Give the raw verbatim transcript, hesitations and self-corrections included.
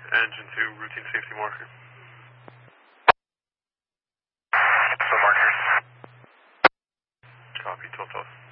engine two, routine safety marker. So markers. Copy, twelve twelve.